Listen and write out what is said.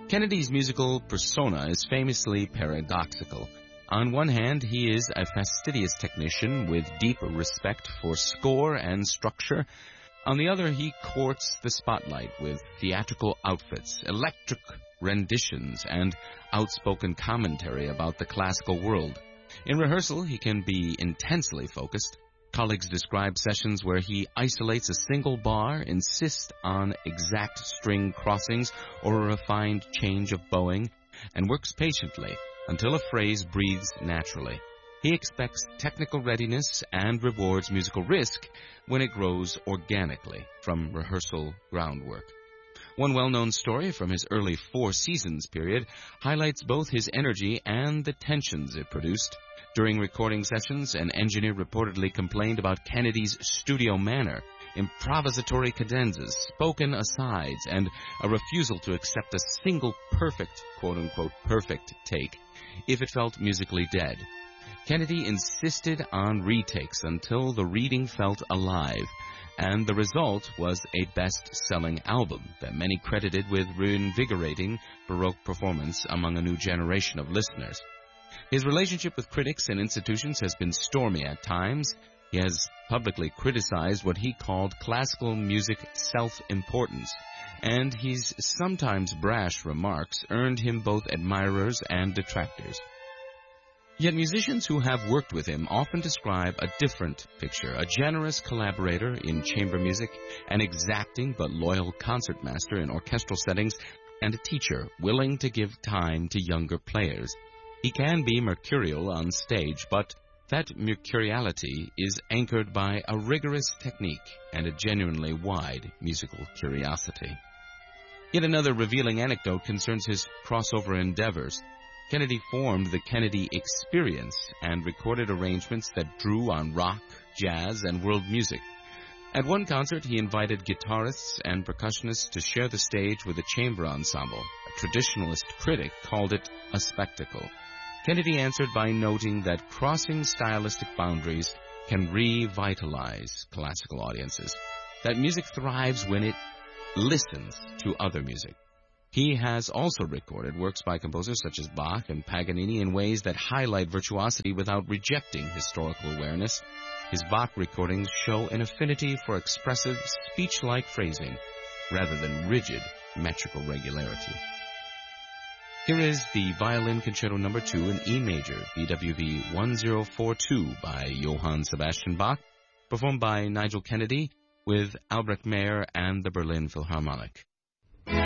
Kennedy's musical persona is famously paradoxical. On one hand, he is a fastidious technician with deep respect for score and structure. On the other, he courts the spotlight with theatrical outfits, electric renditions, and outspoken commentary about the classical world. In rehearsal, he can be intensely focused. Colleagues describe sessions where he isolates a single bar, insists on exact string crossings or a refined change of bowing, and works patiently until a phrase breathes naturally. He expects technical readiness and rewards musical risk when it grows organically from rehearsal groundwork. One well-known story from his early Four Seasons period highlights both his energy and the tensions it produced. During recording sessions, an engineer reportedly complained about Kennedy's studio manner, improvisatory cadenzas, spoken asides, and a refusal to accept a single perfect, quote-unquote, perfect take if it felt musically dead. Kennedy insisted on retakes until the reading felt alive, and the result was a best-selling album that many credited with reinvigorating Baroque performance among a new generation of listeners. His relationship with critics and institutions has been stormy at times. He has publicly criticized what he called classical music self-importance, and his sometimes brash remarks earned him both admirers and detractors. Yet musicians who have worked with him often describe a different picture: a generous collaborator in chamber music, an exacting but loyal concertmaster in orchestral settings, and a teacher willing to give time to younger players. He can be mercurial on stage, but that mercuriality is anchored by a rigorous technique and a genuinely wide musical curiosity. Yet another revealing anecdote concerns his crossover endeavors. Kennedy formed the Kennedy Experience and recorded arrangements that drew on rock, jazz, and world music. At one concert, he invited guitarists and percussionists to share the stage with a chamber ensemble. A traditionalist critic called it a spectacle. Kennedy answered by noting that crossing stylistic boundaries can revitalize classical audiences, that music thrives when it listens to other music. He has also recorded works by composers such as Bach and Paganini in ways that highlight virtuosity without rejecting historical awareness. His Bach recordings show an affinity for expressive, speech-like phrasing rather than rigid metrical regularity. Here is the Violin Concerto No. 2 in E major, BWV 1042 by Johann Sebastian Bach, performed by Nigel Kennedy with Albrecht Meyer and the Berlin Philharmonic.